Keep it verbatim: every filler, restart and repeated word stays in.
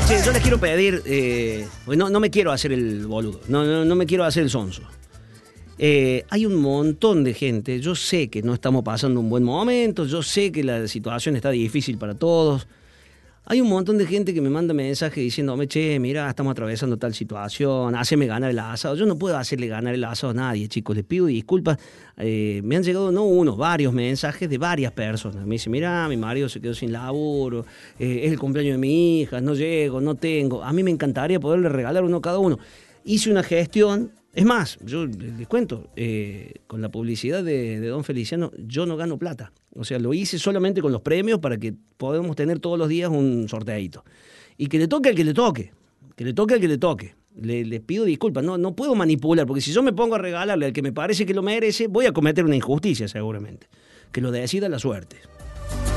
Che, yo les quiero pedir, eh, no, no me quiero hacer el boludo, no, no, no me quiero hacer el sonso. Eh, hay un montón de gente, yo sé que no estamos pasando un buen momento, yo sé que la situación está difícil para todos. Hay un montón de gente que me manda mensajes diciéndome, che, mira, estamos atravesando tal situación, haceme ganar el asado. Yo no puedo hacerle ganar el asado a nadie, chicos, les pido disculpas. Eh, me han llegado, no uno, varios mensajes de varias personas. Me dicen, mira, mi marido se quedó sin laburo, eh, es el cumpleaños de mi hija, no llego, no tengo. A mí me encantaría poderle regalar uno a cada uno. Hice una gestión. Es más, yo les cuento, eh, con la publicidad de, de Don Feliciano, yo no gano plata. O sea, lo hice solamente con los premios para que podamos tener todos los días un sorteadito. Y que le toque al que le toque, que le toque al que le toque. Le, les pido disculpas, no, no puedo manipular, porque si yo me pongo a regalarle al que me parece que lo merece, voy a cometer una injusticia seguramente. Que lo decida la suerte.